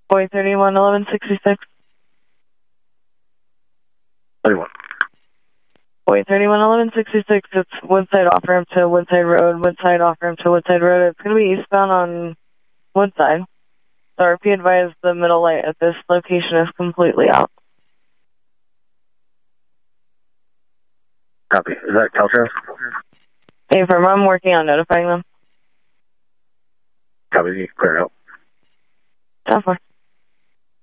Boy 31, 1166. 31. Boy 31, 1166. It's Woodside off-ramp to Woodside Road, Woodside off-ramp to Woodside Road. It's going to be eastbound on Woodside. So RP advised the middle light at this location is completely out. Copy. Is that Caltrans? Hey, firm, I'm working on notifying them. Copy. Clear out. 10-4.